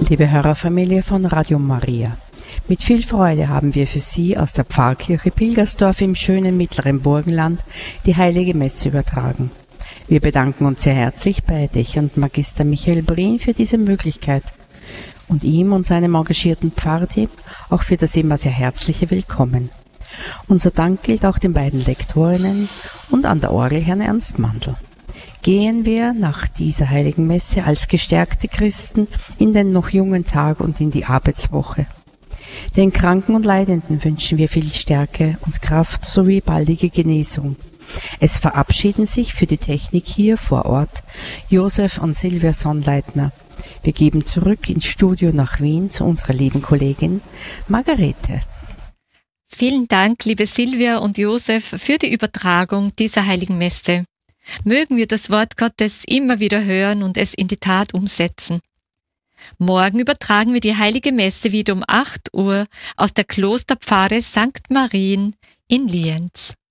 Liebe Hörerfamilie von Radio Maria, mit viel Freude haben wir für Sie aus der Pfarrkirche Pilgersdorf im schönen mittleren Burgenland die Heilige Messe übertragen. Wir bedanken uns sehr herzlich bei Dechant Magister Michael Brien für diese Möglichkeit und ihm und seinem engagierten Pfarrteam auch für das immer sehr herzliche Willkommen. Unser Dank gilt auch den beiden Lektorinnen und an der Orgel Herrn Ernst Mandl. Gehen wir nach dieser heiligen Messe als gestärkte Christen in den noch jungen Tag und in die Arbeitswoche. Den Kranken und Leidenden wünschen wir viel Stärke und Kraft sowie baldige Genesung. Es verabschieden sich für die Technik hier vor Ort Josef und Silvia Sonnleitner. Wir geben zurück ins Studio nach Wien zu unserer lieben Kollegin Margarete. Vielen Dank, liebe Silvia und Josef, für die Übertragung dieser heiligen Messe. Mögen wir das Wort Gottes immer wieder hören und es in die Tat umsetzen. Morgen übertragen wir die heilige Messe wieder um 8 Uhr aus der Klosterpfarre St. Marien in Lienz.